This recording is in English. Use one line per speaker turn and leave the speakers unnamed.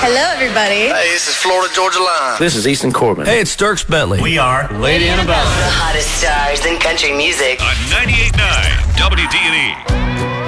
Hello, everybody.
Hey, this is Florida Georgia Line.
This is Easton Corbin.
Hey, it's Dierks Bentley.
We are
Lady Annabelle.
The hottest stars in country music.
On 98.9 WD&E.